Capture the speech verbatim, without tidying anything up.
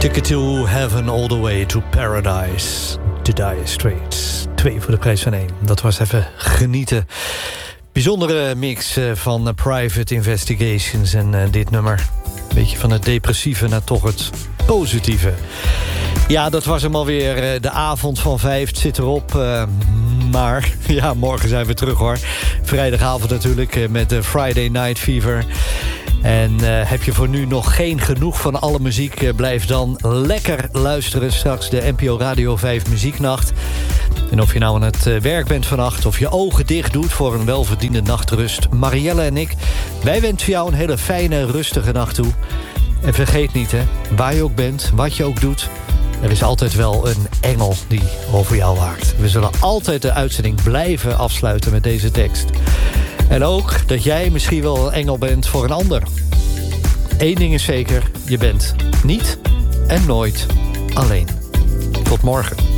Ticket to Heaven all the way to Paradise. To Dire Straits. Twee voor de prijs van één. Dat was even genieten. Bijzondere mix van Private Investigations en uh, dit nummer. Beetje van het depressieve naar toch het positieve. Ja, dat was hem alweer. De avond van vijf het zit erop. Uh, maar ja, morgen zijn we terug hoor. Vrijdagavond natuurlijk met de Friday Night Fever. En uh, heb je voor nu nog geen genoeg van alle muziek... Uh, blijf dan lekker luisteren. Straks de N P O Radio vijf Muzieknacht. En of je nou aan het uh, werk bent vannacht... of je ogen dicht doet voor een welverdiende nachtrust... Marielle en ik, wij wensen jou een hele fijne, rustige nacht toe. En vergeet niet, hè, waar je ook bent, wat je ook doet... er is altijd wel een engel die over jou waakt. We zullen altijd de uitzending blijven afsluiten met deze tekst... En ook dat jij misschien wel een engel bent voor een ander. Eén ding is zeker, je bent niet en nooit alleen. Tot morgen.